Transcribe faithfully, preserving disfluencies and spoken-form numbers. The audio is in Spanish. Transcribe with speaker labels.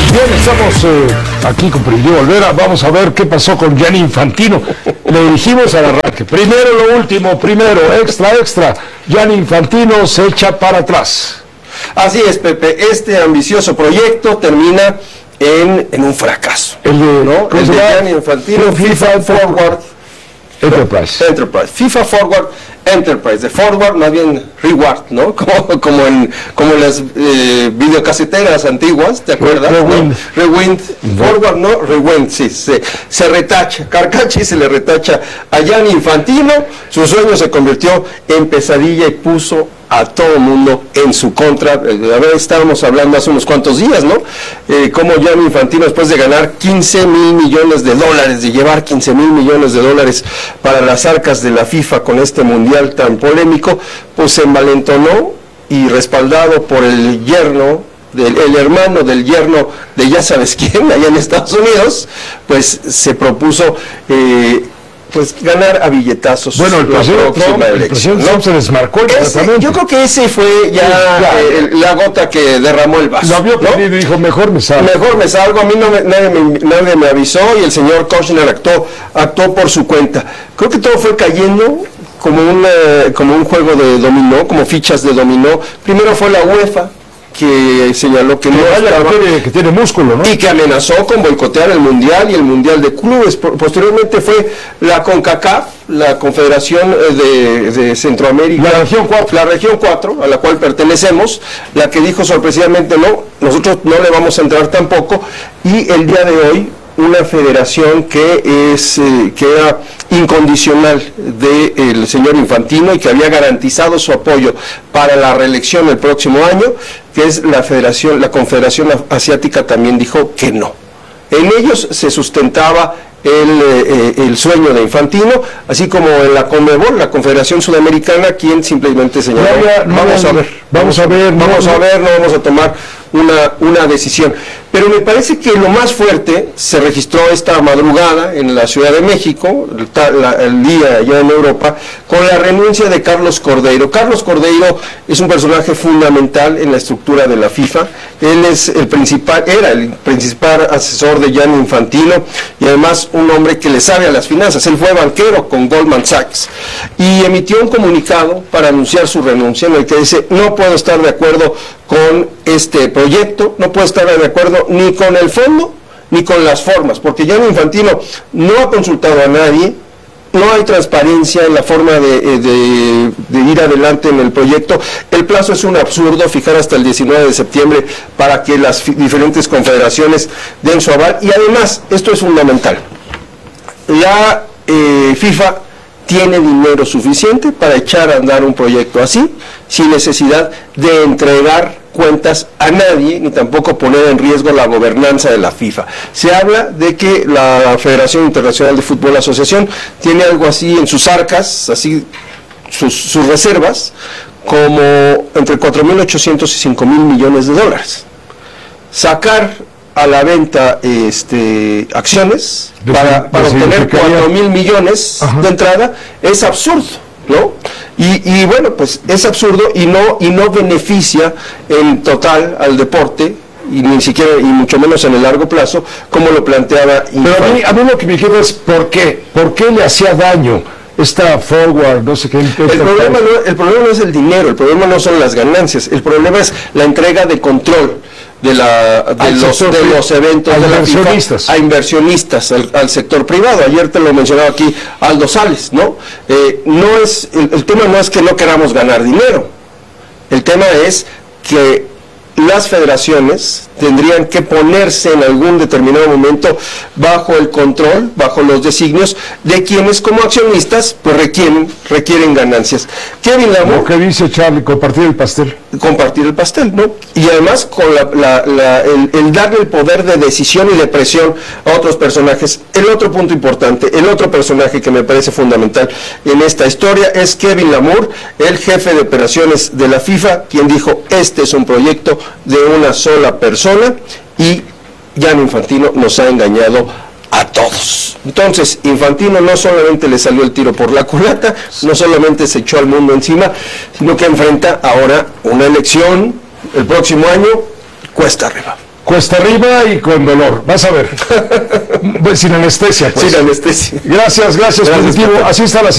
Speaker 1: Bien, estamos eh, aquí con Prohibido Olvera. Vamos a ver qué pasó con Gianni Infantino. Le dijimos al arranque. Primero lo último, primero, extra, extra. Gianni Infantino se echa para atrás.
Speaker 2: Así es, Pepe. Este ambicioso proyecto termina en, en un fracaso.
Speaker 1: El de,
Speaker 2: ¿no? El de Gianni Infantino, FIFA, FIFA Forward
Speaker 1: Enterprise.
Speaker 2: Enterprise. FIFA Forward Enterprise. De Forward, más bien Reward, ¿no? Como, como en como en las eh, videocaseteras antiguas, ¿te acuerdas?
Speaker 1: Rewind.
Speaker 2: ¿No? Rewind. No. Forward, ¿no? Rewind, sí. Se, se retacha. Carcachi se le retacha a Gianni Infantino. Su sueño se convirtió en pesadilla y puso a todo el mundo en su contra. Eh, a ver, estábamos hablando hace unos cuantos días, ¿no? Eh, como Gianni Infantino, después de ganar quince mil millones de dólares, de llevar quince mil millones de dólares para las arcas de la FIFA con este mundial tan polémico, pues se envalentonó y respaldado por el yerno, del, el hermano del yerno de ya sabes quién, allá en Estados Unidos, pues se propuso eh, pues ganar a billetazos.
Speaker 1: Bueno, el presidente Trump, el presidente Trump se desmarcó
Speaker 2: inmediatamente. Yo creo que ese fue ya, ya eh, la gota que derramó el vaso.
Speaker 1: Lo vio
Speaker 2: ¿no?
Speaker 1: y dijo, mejor me salgo.
Speaker 2: Mejor me salgo, a mí no me, nadie, me, nadie me avisó y el señor Kushner actuó, actuó por su cuenta. Creo que todo fue cayendo como, una, como un juego de dominó, como fichas de dominó. Primero fue la UEFA, que señaló que, que no estaba,
Speaker 1: que, tiene, que tiene músculo, ¿no?
Speaker 2: Y que amenazó con boicotear el Mundial y el Mundial de Clubes. Posteriormente fue la CONCACAF, la Confederación de, de Centroamérica,
Speaker 1: la región cuatro.
Speaker 2: la región cuatro, a la cual pertenecemos, la que dijo sorpresivamente no, nosotros no le vamos a entrar tampoco, y el día de hoy una federación que es eh, que era incondicional del señor Infantino y que había garantizado su apoyo para la reelección el próximo año, que es la federación, la Confederación Asiática, también dijo que no. En ellos se sustentaba el, eh, el sueño de Infantino, así como en la CONMEBOL, la Confederación Sudamericana, quien simplemente señaló,
Speaker 1: no, no,
Speaker 2: vamos
Speaker 1: no,
Speaker 2: a ver,
Speaker 1: vamos a ver, no,
Speaker 2: vamos
Speaker 1: no,
Speaker 2: a ver, no vamos a tomar una, una decisión. Pero me parece que lo más fuerte se registró esta madrugada en la Ciudad de México, el, la, el día allá en Europa, con la renuncia de Carlos Cordeiro. Carlos Cordeiro es un personaje fundamental en la estructura de la FIFA. Él es el principal, era el principal asesor de Gianni Infantino y además un hombre que le sabe a las finanzas. Él fue banquero con Goldman Sachs y emitió un comunicado para anunciar su renuncia en el que dice: no puedo estar de acuerdo con este proyecto, no puedo estar de acuerdo ni con el fondo ni con las formas, porque Gianni Infantino no ha consultado a nadie, no hay transparencia en la forma de, de, de ir adelante en el proyecto. El plazo es un absurdo, fijar hasta el diecinueve de septiembre para que las diferentes confederaciones den su aval, y además, esto es fundamental, la eh, FIFA tiene dinero suficiente para echar a andar un proyecto así, sin necesidad de entregar cuentas a nadie, ni tampoco poner en riesgo la gobernanza de la FIFA. Se habla de que la Federación Internacional de Fútbol Asociación tiene algo así en sus arcas, así sus, sus reservas, como entre cuatro mil ochocientos y cinco mil millones de dólares. Sacar a la venta este, acciones de, para, para de obtener cuatro mil millones Ajá. de entrada es absurdo, ¿no? Y, y bueno, pues es absurdo y no, y no beneficia en total al deporte, y ni siquiera, y mucho menos en el largo plazo, como lo planteaba Infantino.
Speaker 1: Pero a mí, a mí lo que me queda es ¿por qué? ¿Por qué le hacía daño esta forward, no sé qué?
Speaker 2: El problema, no, el problema no es el dinero, el problema no son las ganancias, el problema es la entrega de control de, la, de, los, sector, de los eventos de la FIFA a inversionistas, al, al sector privado. Ayer te lo mencionaba aquí Aldo Sales, ¿no? Eh, no es, el, el tema no es que no queramos ganar dinero, el tema es que las federaciones tendrían que ponerse en algún determinado momento bajo el control, bajo los designios de quienes como accionistas pues requieren, requieren ganancias. Kevin Lamour,
Speaker 1: lo que dice Charlie, compartir el pastel.
Speaker 2: Compartir el pastel, ¿no? Y además con la, la, la, el, el darle el poder de decisión y de presión a otros personajes. El otro punto importante, el otro personaje que me parece fundamental en esta historia es Kevin Lamour, el jefe de operaciones de la FIFA, quien dijo: este es un proyecto de una sola persona y Gianni Infantino nos ha engañado a todos. Entonces, Infantino no solamente le salió el tiro por la culata, no solamente se echó al mundo encima, sino que enfrenta ahora una elección el próximo año cuesta arriba.
Speaker 1: cuesta arriba y con dolor. Vas a ver. Sin anestesia, pues.
Speaker 2: Sin anestesia.
Speaker 1: Gracias, gracias,
Speaker 2: Gracias,
Speaker 1: Positivo.
Speaker 2: Pepe.
Speaker 1: Así está la